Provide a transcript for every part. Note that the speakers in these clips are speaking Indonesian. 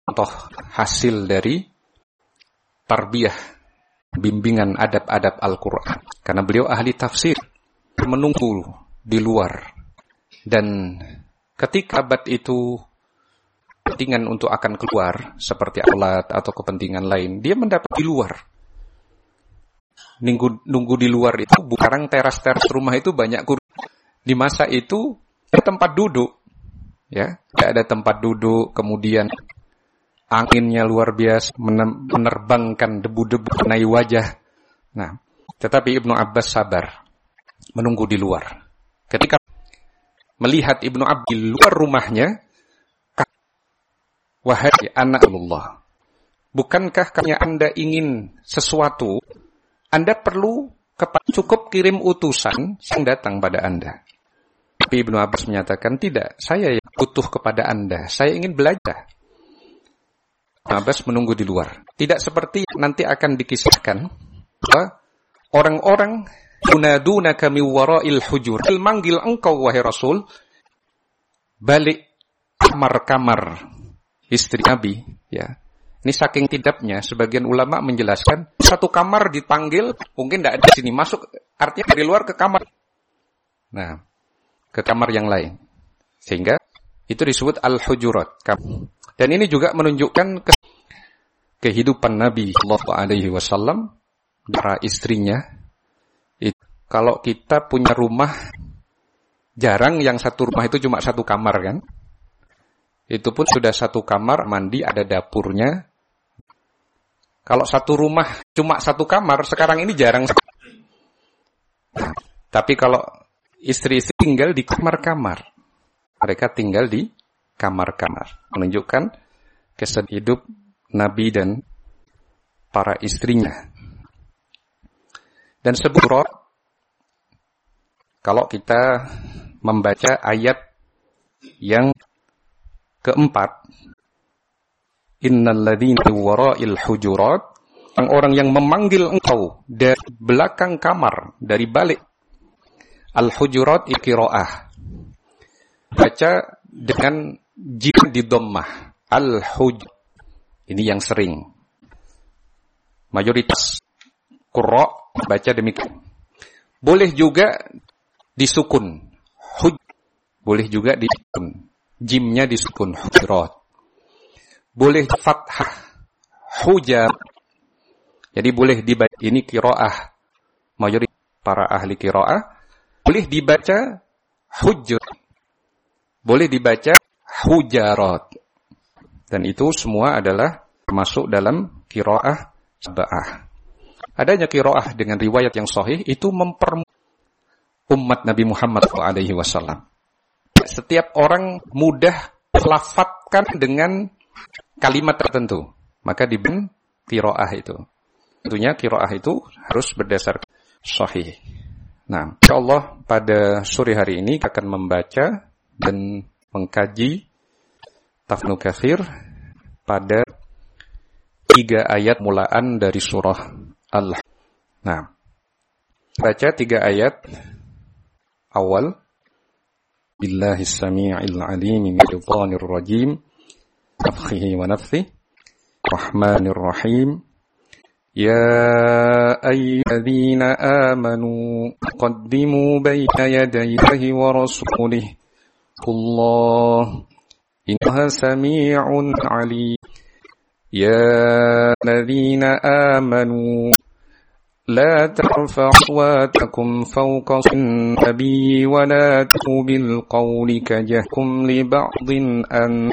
contoh hasil dari tarbiyah, bimbingan adab-adab Al-Quran. Karena beliau ahli tafsir, menunggu di luar. Dan ketika abad itu kepentingan untuk akan keluar, seperti alat atau kepentingan lain, dia mendapat di luar. Nunggu di luar itu, sekarang teras-teras rumah itu banyak di masa itu tempat duduk. Ya, ada tempat duduk, kemudian anginnya luar biasa, menerbangkan debu-debu mengenai wajah. Nah, tetapi Ibnu Abbas sabar, menunggu di luar. Ketika melihat Ibnu Abbas di luar rumahnya, wahai anak Allah, bukankah karena Anda ingin sesuatu, Anda perlu cukup kirim utusan yang datang pada Anda. Tapi Ibnu Abbas menyatakan, tidak, saya yang butuh kepada Anda, saya ingin belajar. Ibnu Abbas menunggu di luar. Tidak seperti nanti akan dikisahkan bahwa orang-orang yunadunaka min wara'il hujur, manggil engkau wahai Rasul balik kamar-kamar istri Nabi, ya. Ini saking tidaknya sebagian ulama menjelaskan satu kamar dipanggil, mungkin tidak ada di sini, masuk artinya dari luar ke kamar. Nah, ke kamar yang lain. Sehingga itu disebut al-hujurat. Dan ini juga menunjukkan kehidupan Nabi sallallahu alaihi wasallam para istrinya. Kalau kita punya rumah, jarang yang satu rumah itu cuma satu kamar kan. Itu pun sudah satu kamar, mandi, ada dapurnya. Kalau satu rumah cuma satu kamar, sekarang ini jarang. Nah, tapi kalau istri-istri tinggal di kamar-kamar. Mereka tinggal di kamar-kamar. Menunjukkan kesan hidup Nabi dan para istrinya. Dan sebuah kalau kita membaca ayat yang keempat, Innal ladzina wara'il hujurat, orang yang memanggil engkau dari belakang kamar, dari balik. Al-hujurat qiraah. Baca dengan jim di dhammah. Al-huj. Ini yang sering. Mayoritas qurra baca demikian. Boleh juga disukun. Huj. Boleh juga disukun. Jimnya disukun. Hujurat. Boleh fathah. Hujar. Jadi boleh dibaca. Ini qiraah. Mayoritas para ahli qiraah. Boleh dibaca hujur. Boleh dibaca hujarat. Dan itu semua adalah masuk dalam qiraah sab'ah. Adanya qiraah dengan riwayat yang sahih itu mempermudah umat Nabi Muhammad SAW. Setiap orang mudah melafadzkan dengan kalimat tertentu. Maka diberi qiraah itu. Tentunya qiraah itu harus berdasarkan sahih. Nah, insyaallah pada sore hari ini akan membaca dan mengkaji Tafsir Katsir pada 3 ayat mulaan dari surah Al. Nah, baca 3 ayat awal. Billahis samii'il 'aliim minadh dhaniir rajim. Nafthihi wa nafthihi. Rahmanir Rahim. يا أيها الذين آمنوا قدموا بين يدي الله ورسوله الله إنه سميع عليم يا الذين آمنوا لا ترفعوا أصواتكم فوق النبي ولا تجهروا بالقول كجهركم لبعض أن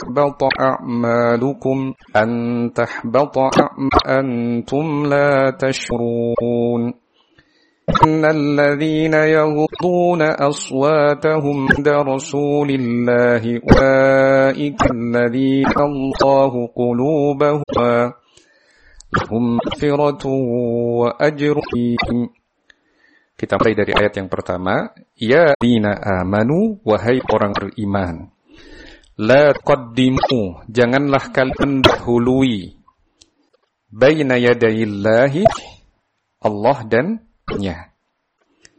تحبط أنتم لا تشعرون إن الذين يغضون أصواتهم عند رسول الله أولئك الذين الله قلوبهم lahum maghfiratun wa ajrun. Kita mulai dari ayat yang pertama. Ya dina amanu, wahai orang beriman. La qaddimu, janganlah kalian mendahului. Baina yadayillahi, Allah dan Nya.